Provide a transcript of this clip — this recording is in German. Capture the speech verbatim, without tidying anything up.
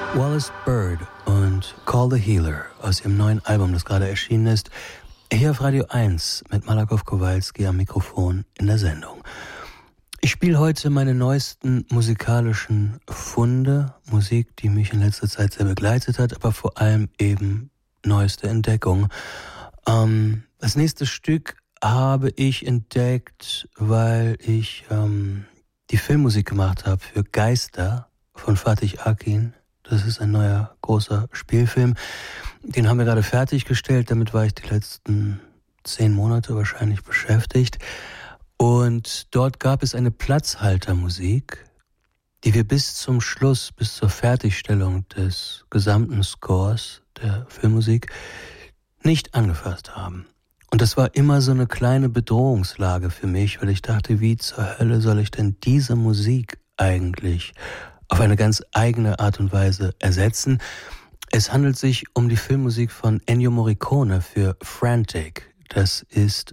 Wallace Bird und Call the Healer aus ihrem neuen Album, das gerade erschienen ist, hier auf Radio eins mit Malakow Kowalski am Mikrofon in der Sendung. Ich spiele heute meine neuesten musikalischen Funde, Musik, die mich in letzter Zeit sehr begleitet hat, aber vor allem eben neueste Entdeckung. Ähm, das nächste Stück habe ich entdeckt, weil ich ähm, die Filmmusik gemacht habe für Geister von Fatih Akin. Das ist ein neuer, großer Spielfilm. Den haben wir gerade fertiggestellt. Damit war ich die letzten zehn Monate wahrscheinlich beschäftigt. Und dort gab es eine Platzhaltermusik, die wir bis zum Schluss, bis zur Fertigstellung des gesamten Scores der Filmmusik nicht angefasst haben. Und das war immer so eine kleine Bedrohungslage für mich, weil ich dachte, wie zur Hölle soll ich denn diese Musik eigentlich auf eine ganz eigene Art und Weise ersetzen? Es handelt sich um die Filmmusik von Ennio Morricone für Frantic. Das ist